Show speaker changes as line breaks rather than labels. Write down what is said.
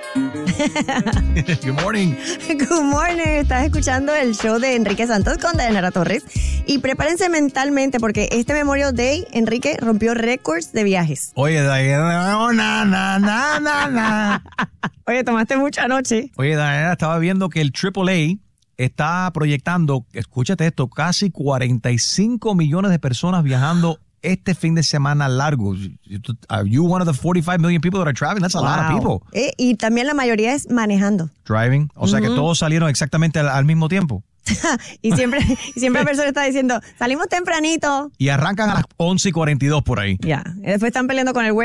Good morning.
Good morning. Estás escuchando el show de Enrique Santos con Dayanara Torres. Y prepárense mentalmente porque este Memorial Day, Enrique rompió récords de viajes.
Oye, Diana,
Oye, tomaste mucho anoche.
Oye, Diana, estaba viendo que el AAA está proyectando, escúchate esto, casi 45 millones de personas viajando este fin de semana largo. Are you one of the 45 million people that are traveling? That's a lot of people.
Y también la mayoría es manejando.
Driving. O sea que todos salieron exactamente al mismo tiempo.
y siempre la persona está diciendo, salimos tempranito.
Y arrancan a las 11:42 por ahí.
Ya. Después están peleando con el